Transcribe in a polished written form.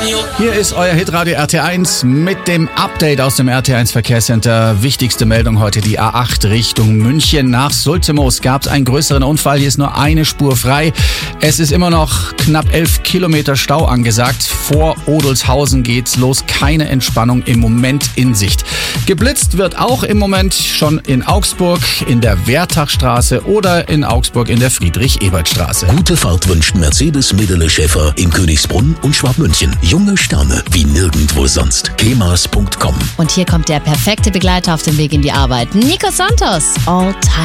Hier ist euer Hitradio RT1 mit dem Update aus dem RT1 Verkehrscenter. Wichtigste Meldung heute, die A8 Richtung München. Nach Sulzimoos gab es einen größeren Unfall. Hier ist nur eine Spur frei. Es ist immer noch knapp 11 Kilometer Stau angesagt. Vor Odelshausen geht's los. Keine Entspannung im Moment in Sicht. Geblitzt wird auch im Moment schon in Augsburg, in der Wertachstraße oder in Augsburg in der Friedrich-Ebert-Straße. Gute Fahrt wünscht Mercedes Medele Schäfer in Königsbrunn und Schwabmünchen. Junge Sterne wie nirgendwo sonst. kemas.com. Und hier kommt der perfekte Begleiter auf dem Weg in die Arbeit. Nico Santos, All Time.